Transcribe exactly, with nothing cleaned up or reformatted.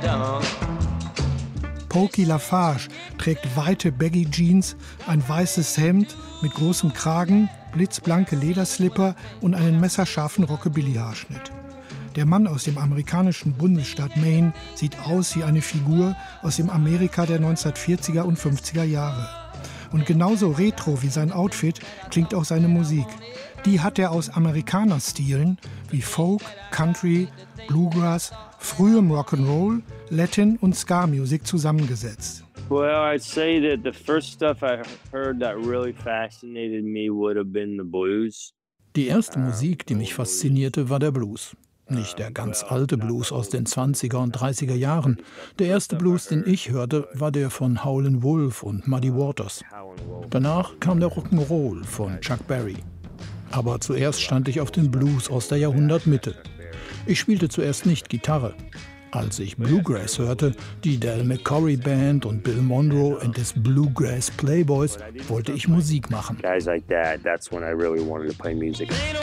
tongue. Pokey LaFarge trägt weite Baggy Jeans, ein weißes Hemd mit großem Kragen, blitzblanke Lederslipper und einen messerscharfen Rockabilly-Haarschnitt. Der Mann aus dem amerikanischen Bundesstaat Maine sieht aus wie eine Figur aus dem Amerika der neunzehnhundertvierziger und fünfziger Jahre. Und genauso retro wie sein Outfit klingt auch seine Musik. Die hat er aus Amerikaner-Stilen wie Folk, Country, Bluegrass, frühem Rock'n'Roll, Latin und Ska-Musik zusammengesetzt. Well, I'd say that the first stuff I heard that really fascinated me would have been the blues. Die erste Musik, die mich faszinierte, war der Blues. Nicht der ganz alte Blues aus den zwanziger und dreißiger Jahren. Der erste Blues, den ich hörte, war der von Howlin' Wolf und Muddy Waters. Danach kam der Rock'n'Roll von Chuck Berry. Aber zuerst stand ich auf den Blues aus der Jahrhundertmitte. Ich spielte zuerst nicht Gitarre. Als ich Bluegrass hörte, die Del McCoury Band und Bill Monroe and his Bluegrass Playboys, wollte ich Musik machen. Guys like that, that's when I really wanted to play music.